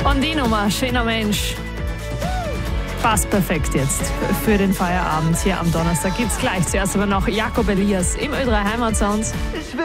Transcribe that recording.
Und die Nummer, schöner Mensch, passt perfekt jetzt für den Feierabend hier am Donnerstag. Gibt's gleich. Zuerst aber noch Jakob Elias im Ö3 Heimatsound.